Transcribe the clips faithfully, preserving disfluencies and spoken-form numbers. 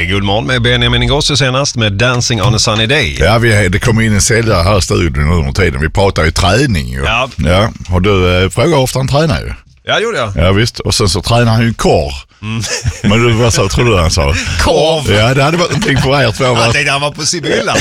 är Guldmorgon med Benjamin Ingrosso senast med Dancing on a Sunny Day. Ja, vi, det kom in en säljare här i studion under tiden. Vi pratar ju träning ju. Ja. Ja. Och du eh, frågar ofta han tränar ju. Ja, det gjorde jag. Ja, visst. Och sen så tränar han ju korv. Mm. Men du, vad så tror du han sa? Korv? Ja, det hade varit någonting för er två. Ja, det där var på Sibylla.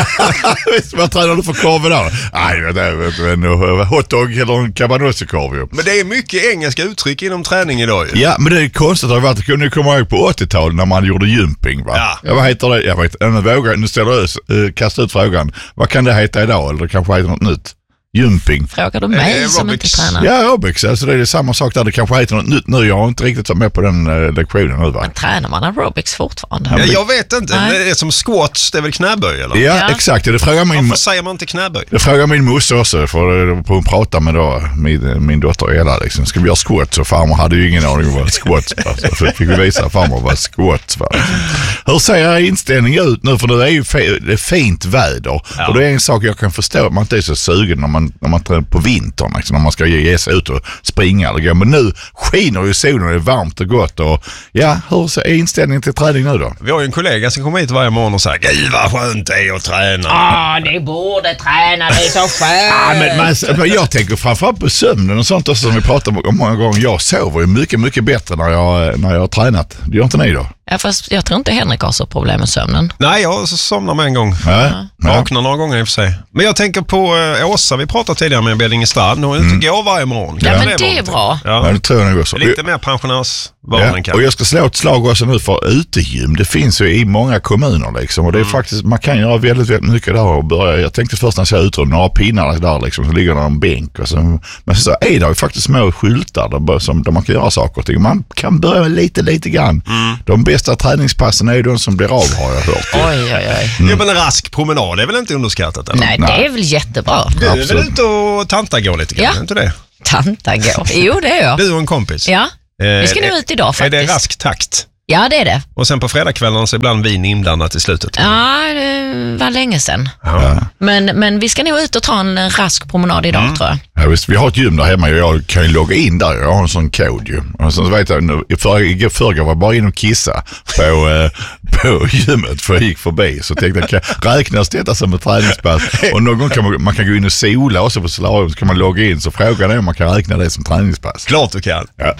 Vad tränar du för korv idag? Nej, det är en hotdog eller en cabanossi-korv ju. Men det är mycket engelska uttryck inom träning idag ju. Ja, men det är konstigt att det har varit. Det kunde ju komma ihåg på åttiotalet när man gjorde jumping, va? Ja. Ja, vad heter det? Jag vet, nu vågar, nu ställer jag, uh, kasta ut frågan. Vad kan det heta idag? Eller det kanske heter något nytt? Jumping. Frågar du mig eh, som inte tränar? Ja, aerobics. Alltså det är samma sak där. Det kanske heter något nytt nu. Jag har inte riktigt varit med på den uh, lektionen nu, va? Men tränar man aerobics fortfarande? Ja, jag vet inte. Nej. Det är som squats, det är väl knäböj eller? Ja, Ja. exakt. Det frågar min, Varför säger man inte knäböj? det frågar min moster också. För hon pratade med då, min, min dotter Ella. Liksom. Ska vi göra squats? Och farmor hade ju ingen aning om vad squats var. Så fick vi visa farmor vad squats var. Hur ser inställningen ut nu? För det är ju fe, det är fint väder. Ja. Och det är en sak jag kan förstå. Man inte är så sugen när man, när man tränar på vintern, liksom, när man ska ge sig ut och springa eller gå. Men nu skiner ju solen och det är varmt och gott. Och ja, hur är inställningen till träning nu då? Vi har ju en kollega som kommer hit varje morgon och säger gud vad skönt det är att träna. Ah, det borde träna, det är så skönt. Ja, men, men, men jag tänker framförallt på sömnen och sånt också som vi pratar om många gånger. Jag sover ju mycket, mycket bättre när jag, när jag har tränat. Det gör inte ni då? Ja, fast jag tror inte Henrik har så problem med sömnen. Nej, jag somnar med en gång. Ja. Ja. Vaknar några gånger i och för sig. Men jag tänker på äh, Åsa, vi pratade tidigare med Bellingestrand. Hon mm. inte går varje morgon. Ja, Kan men det det vara är någonting? bra. Ja. Ja, det tror jag nog också. Lite mer pensionärsvarning Ja, kanske. och jag ska slå ett slag också nu för utegym. Det finns ju i många kommuner liksom. Och det är Mm. faktiskt, man kan göra väldigt, väldigt mycket där och börja. Jag tänkte först när jag ser ut och några pinnar där liksom, så ligger det en bänk. Och så, men så är det ju faktiskt små skyltar där, som, där man kan göra saker och ting. Man kan börja lite, lite grann. Mm. De bästa träningspassen är ju de som blir av, har jag hört. Oj, oj, oj. Mm. Ja, men en rask promenad är väl inte underskattat? Eller? Nej, det är väl jättebra. Du är Absolut. väl ute och tanta går lite grann, Ja. är inte det? Tanta går. Jo, det är jag. Du och en kompis. Ja, vi ska Eh, nu ut idag Är faktiskt. det rask takt? Ja, det är det. Och sen på fredagskvällen så är ibland vin inblandat i slutet. Ja, det var länge sedan. Ja. Men, men vi ska nog ut och ta en rask promenad idag, Mm. tror jag. Ja, visst, vi har ett gym där hemma och jag kan ju logga in där. Jag har en sån kod ju. Och så vet jag, nu, i för, i förrgår var jag bara in och kissa på, eh, på gymmet för jag gick förbi. Så tänkte jag, kan räknas detta som ett träningspass? Och någon gång kan man, man kan gå in och sola och så på solarium så kan man logga in. Så frågan är om man kan räkna det som träningspass. Klart du kan. Ja.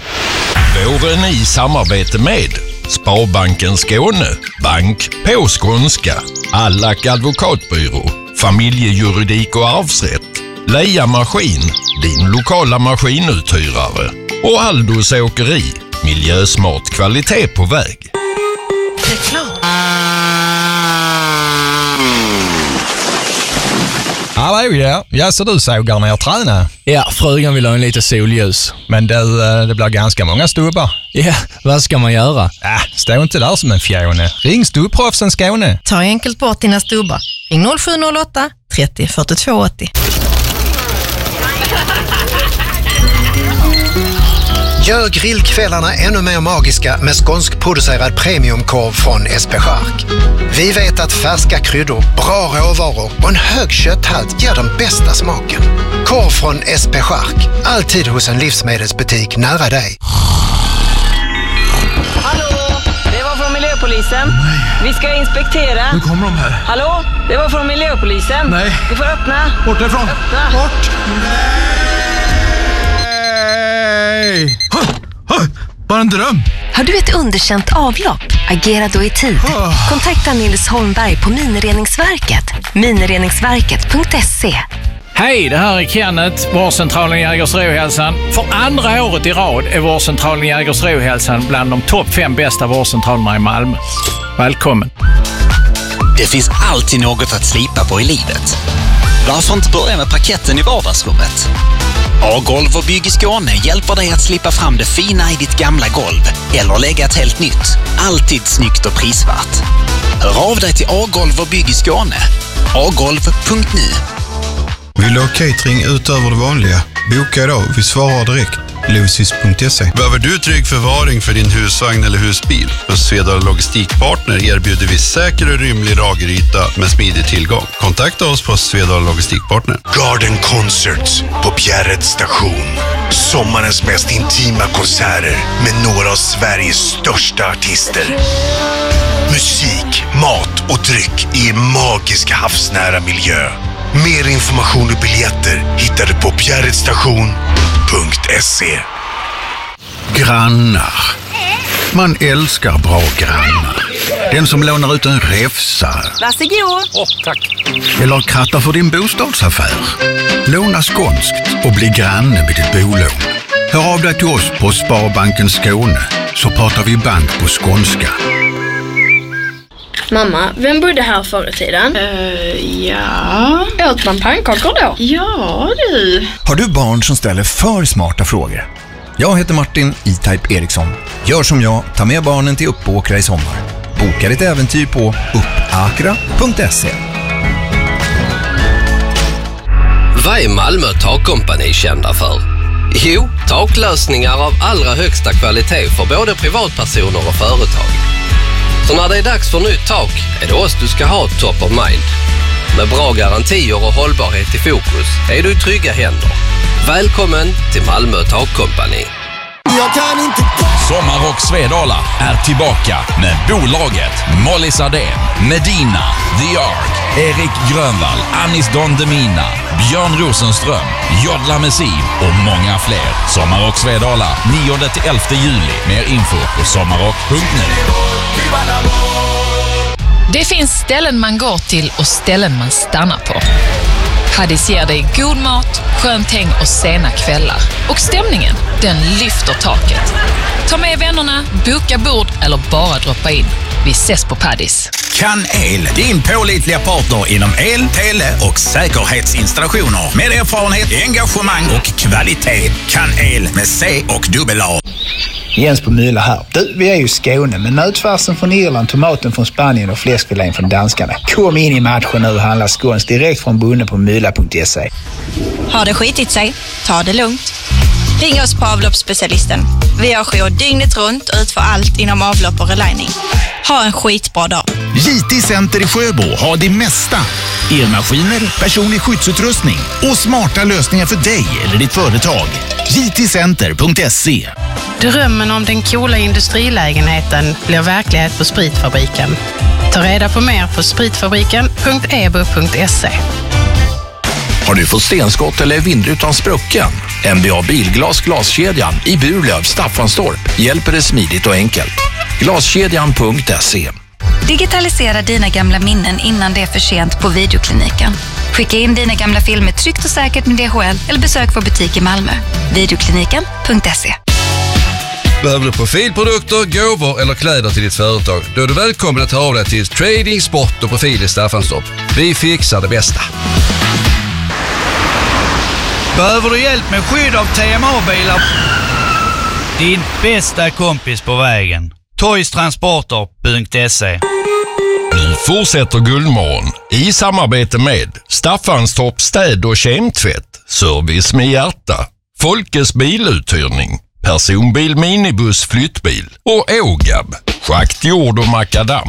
Våren i samarbete med Sparbanken Skåne, bank på skånska, Allack advokatbyrå, familjejuridik och arvsrätt, Leia Maskin, din lokala maskinuthyrare och Aldos Åkeri, miljösmart kvalitet på väg. Hallå, ja. Ja, så du sågar när jag tränar? Ja, frugan vill ha en lite solljus. Men du, det blir ganska många stubbar. Ja, vad ska man göra? Äh, stå inte där som en fjone. Ring Stubbproffsen Skåne. Ta enkelt bort dina stubbar. Ring noll sju noll åtta trettio fyrtiotvå åttio. Gör grillkvällarna ännu mer magiska med skånskproducerad premiumkorv från S P Chark. Vi vet att färska kryddor, bra råvaror och en hög kötthalt ger den bästa smaken. Korv från S P Chark, alltid hos en livsmedelsbutik nära dig. Hallå, det var från miljöpolisen. Nej. Vi ska inspektera. Nu kommer de här. Hallå, det var från miljöpolisen. Nej. Du får öppna. Bort därifrån. Öppna. Bort. Ha, ha, bara en dröm. Har du ett underkänt avlopp? Agera då i tid. Kontakta Nils Holmberg på Minireningsverket. minireningsverket punkt se. Hej, det här är Kenneth, vårdcentralen Jägersro-hälsan. För andra året i rad är vårdcentralen Jägersro-hälsan bland de topp fem bästa vårdcentralerna i Malmö. Välkommen. Det finns alltid något att slipa på i livet. Varför inte börja med parketten i vardagsrummet? A-golv och Bygg i Skåne hjälper dig att slippa fram det fina i ditt gamla golv eller lägga ett helt nytt. Alltid snyggt och prisvärt. Hör av dig till A-golv och Bygg i Skåne. a golv punkt nu. Vill du ha catering utöver det vanliga? Boka idag, vi svarar direkt. Lucis punkt se. Behöver du trygg förvaring för din husvagn eller husbil? Hos Svedala Logistikpartner erbjuder vi säker och rymlig lageryta med smidig tillgång. Kontakta oss på Svedala Logistikpartner. Garden Concerts på Bjärred station. Sommarens mest intima konserter med några av Sveriges största artister. musik, mat och dryck i en magisk havsnära miljö. Mer information och biljetter hittar du på bjärredstation punkt se. Grannar. Man älskar bra grannar. Den som lånar ut en räfsa. Varsågod. Åh, tack. Eller krattar för din bostadsaffär. Låna skånskt och bli granne med ditt bolån. Hör av dig till oss på Sparbanken Skåne så pratar vi bank på skånska. Mamma, vem bodde här förr i tiden? Uh, ja... Åt man pannkakor då? Ja, du. Har du barn som ställer för smarta frågor? Jag heter Martin E-Type Eriksson. Gör som jag, ta med barnen till Uppåkra i sommar. Boka ditt äventyr på uppakra punkt se. Vad är Malmö takkompani kända för? Jo, taklösningar av allra högsta kvalitet för både privatpersoner och företag. Så när det är dags för nytt tak är det oss du ska ha top of mind. Med bra garantier och hållbarhet i fokus är du i trygga händer. Välkommen till Malmö takkompani. Jag kan inte... Sommarrock Svedala är tillbaka med bolaget Molly Sardén, Medina, The Ark, Erik Grönvall, Anis Don Demina, Björn Rosenström, Jodla Messi och många fler. Sommarrock Svedala nionde till elfte juli. Mer info på sommarrock punkt nu. Det finns ställen man går till och ställen man stannar på. Paddis ger dig god mat, skönt häng och sena kvällar. Och stämningen, den lyfter taket. Ta med vännerna, boka bord eller bara droppa in. Vi ses på Paddis. Kan El, din pålitliga partner inom el, tele och säkerhetsinstallationer. Med erfarenhet, engagemang och kvalitet. Kan El med C och dubbel A. Jens på Myla här. Du, vi är ju i Skåne, men nötfärsen från Irland, tomaten från Spanien och fläskfilén från danskarna. Kom in i matchen nu och handla skåns direkt från bonden på myla punkt se. Har det skitit sig? Ta det lugnt. Ring oss på avloppsspecialisten. Vi har jour dygnet runt och utför allt inom avlopp och relining. Ha en skitbra dag. J T Center i Sjöbo har det mesta. Elmaskiner, personlig skyddsutrustning och smarta lösningar för dig eller ditt företag. J T center punkt se. Drömmen om den coola industrilägenheten blir verklighet på Spritfabriken. Ta reda på mer på spritfabriken punkt e b u punkt se. Har du fått stenskott eller vindrutan sprucken? M B A Bilglas glaskedjan i Burlöv, Staffanstorp hjälper dig smidigt och enkelt. Glaskedjan punkt se. Digitalisera dina gamla minnen innan det är för sent på Videokliniken. Skicka in dina gamla filmer tryggt och säkert med D H L eller besök vår butik i Malmö. Videokliniken punkt se. Behöver du profilprodukter, gåvor eller kläder till ditt företag? Då är du välkommen att höra av dig till Trading, Sport och Profil i Staffanstorp. Vi fixar det bästa. Behöver du hjälp med skydd av T M A-bilar? Din bästa kompis på vägen. Toys Transporter punkt se. Nu fortsätter Guldmorgon i samarbete med Staffanstorp städ- och kemtvätt, service med hjärta, Folkes biluthyrning, personbil, minibuss, flyttbil och Ågab, schakt, jord och makadam.